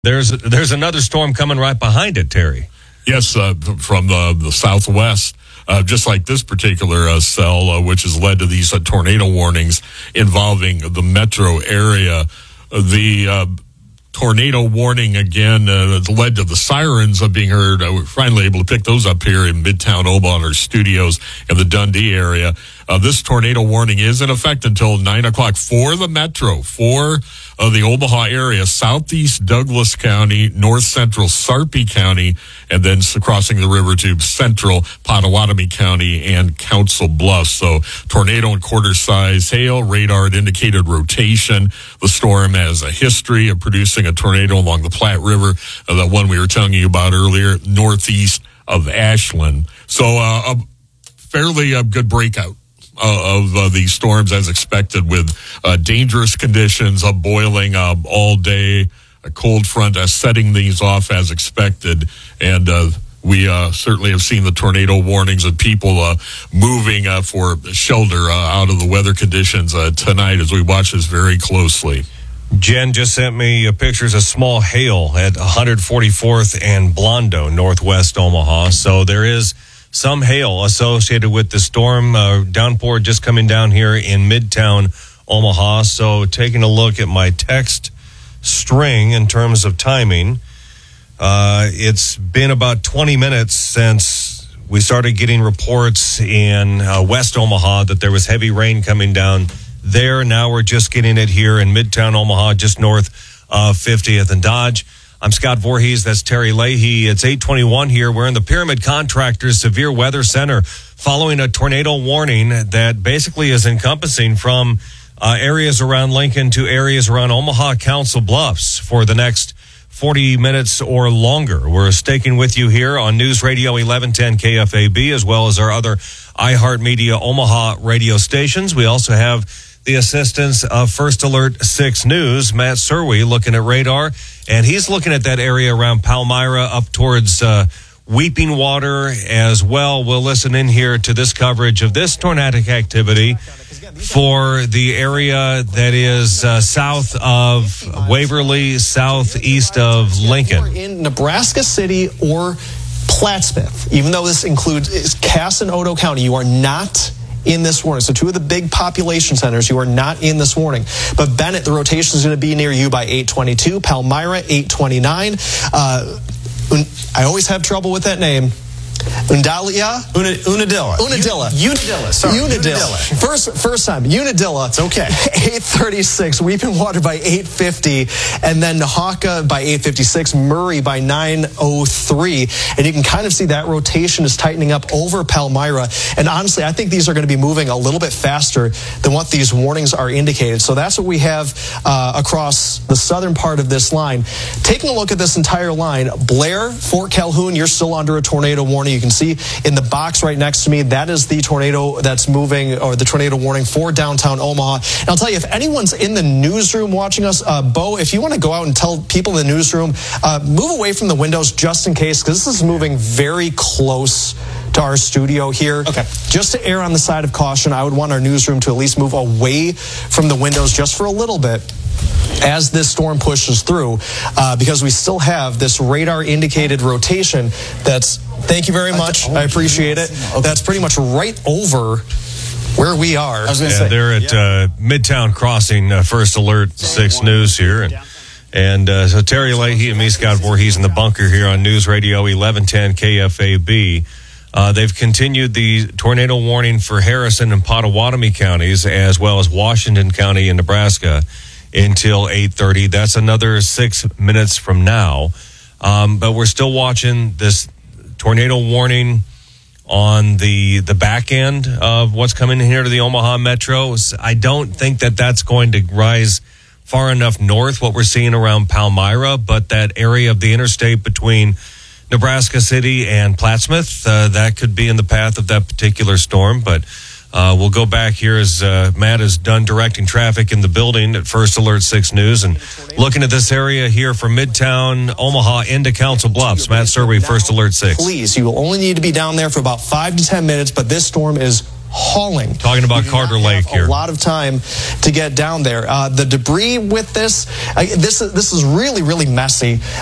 There's another storm coming right behind it, Terry. Yes, from the southwest. Just like this particular cell, which has led to these tornado warnings involving the metro area. The tornado warning, again, led to the sirens being heard. We're finally able to pick those up here in Midtown Omaha in our studios in the Dundee area. This tornado warning is in effect until 9 o'clock for the metro, for the Omaha area, southeast Douglas County, north central Sarpy County, and then crossing the river to central Pottawatomie County and Council Bluffs. So tornado and quarter-size hail, radar indicated rotation. The storm has a history of producing a tornado along the Platte River, the one we were telling you about earlier, northeast of Ashland. So a fairly good breakout of these storms as expected, with dangerous conditions of boiling all day, a cold front setting these off as expected, and we certainly have seen the tornado warnings of people moving for shelter out of the weather conditions tonight as we watch this very closely. Jen just sent me pictures of small hail at 144th and Blondo, northwest Omaha. So there is some hail associated with the storm. Downpour just coming down here in Midtown Omaha. So taking a look at my text string in terms of timing, it's been about 20 minutes since we started getting reports in West Omaha that there was heavy rain coming down there. Now we're just getting it here in Midtown Omaha, just north of 50th and Dodge. I'm Scott Voorhees. That's Terry Leahy. It's 8:21 here. We're in the Pyramid Contractors Severe Weather Center following a tornado warning that basically is encompassing from areas around Lincoln to areas around Omaha Council Bluffs for the next 40 minutes or longer. We're staking with you here on News Radio 1110 KFAB, as well as our other iHeartMedia Omaha radio stations. We also have the assistance of First Alert 6 News, Matt Serwe, looking at radar, and he's looking at that area around Palmyra up towards Weeping Water as well. We'll listen in here to this coverage of this tornadic activity for the area that is south of Waverly, southeast of Lincoln. In Nebraska City or Plattsmouth, even though this includes Cass and Otoe County, you are not in this warning. So two of the big population centers, you are not in this warning. But Bennett, the rotation is going to be near you by 8:22. Palmyra, 8:29. I always have trouble with that name. Unadilla. Sorry. Unadilla. First time. Unadilla. It's okay. 8:36. Weeping Water by 8:50. And then Nahaka by 8:56. Murray by 9:03. And you can kind of see that rotation is tightening up over Palmyra. And honestly, I think these are going to be moving a little bit faster than what these warnings are indicated. So that's what we have across the southern part of this line. Taking a look at this entire line, Blair, Fort Calhoun, you're still under a tornado warning. You can see in the box right next to me, that is the tornado that's moving, or the tornado warning for downtown Omaha. And I'll tell you, if anyone's in the newsroom watching us, Bo, if you want to go out and tell people in the newsroom, move away from the windows just in case, because this is moving very close to our studio here. Okay. Just to err on the side of caution, I would want our newsroom to at least move away from the windows just for a little bit as this storm pushes through, because we still have this radar indicated rotation that's, thank you very much, I appreciate it, that's pretty much right over where we are. I was going to say, they're at Midtown Crossing, First Alert 6 News here. And so Terry Leahy and me, Scott Voorhees, in the bunker here on News Radio 1110 KFAB. They've continued the tornado warning for Harrison and Pottawatomie counties, as well as Washington County in Nebraska, until 8:30. That's another 6 minutes from now. But we're still watching this tornado warning on the back end of what's coming here to the Omaha Metro. I don't think that that's going to rise far enough north, what we're seeing around Palmyra, but that area of the interstate between Nebraska City and Plattsmouth, that could be in the path of that particular storm. But we'll go back here as Matt is done directing traffic in the building at First Alert 6 News and looking at this area here from Midtown Omaha into Council Bluffs. Matt Serwe, First Alert 6. Please, you will only need to be down there for about 5 to 10 minutes, but this storm is hauling. Talking about Carter Lake here. A lot of time to get down there. The debris with this is really, really messy.